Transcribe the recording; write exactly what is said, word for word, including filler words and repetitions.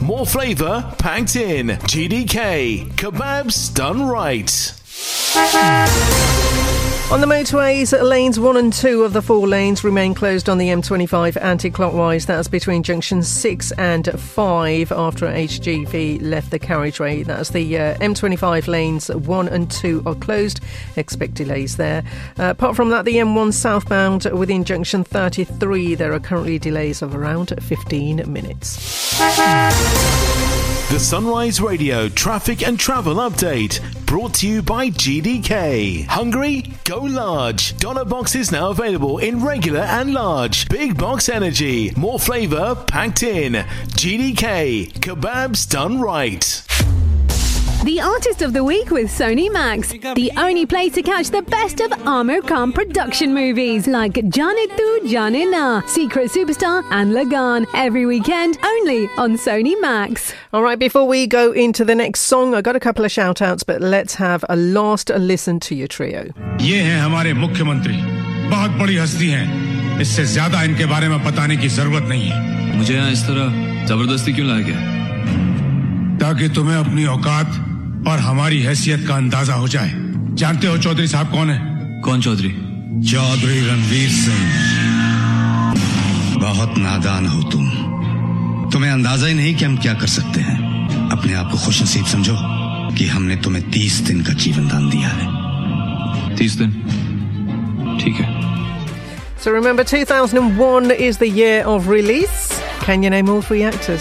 more flavour packed in. G D K, kebabs done right. On the motorways, lanes one and two of the four lanes remain closed on the M twenty-five anti-clockwise. That's between junctions six and five after H G V left the carriageway. That's the uh, M twenty-five lanes one and two are closed. Expect delays there. Uh, apart from that, the M one southbound within junction thirty-three, there are currently delays of around fifteen minutes. The Sunrise Radio traffic and travel update brought to you by G D K. Hungry? Go large. Dollar Box is now available in regular and large. Big Box Energy. More flavour packed in. G D K. Kebabs done right. The Artist of the Week with Sony Max, the only place to catch the best of Amir Khan production movies like Jaane Tu Jaane Na, Secret Superstar and Lagan, every weekend only on Sony Max. All right, before we go into the next song, I got a couple of shout outs, but let's have a last listen to your trio. ये हैं हमारे मुख्यमंत्री, बहुत बड़ी हस्ती हैं, इससे ज्यादा इनके बारे में बताने की जरूरत नहीं है। मुझे यहाँ इस तरह जबरदस्ती क्यों लाया गया? ताकि तुम्हें अपनी औकात और हमारी हैसियत का अंदाजा हो जाए। जानते हो चौधरी साहब कौन है? कौन चौधरी? चौधरी रणवीर सिंह। बहुत नादान हो तुम, तुम्हें अंदाजा ही नहीं कि हम क्या कर सकते हैं। अपने आप को खुशनसीब समझो कि हमने तुम्हें तीस दिन का जीवन दान दिया है। तीस दिन? ठीक है। So remember, two thousand one is the year of release. Can you name all three actors?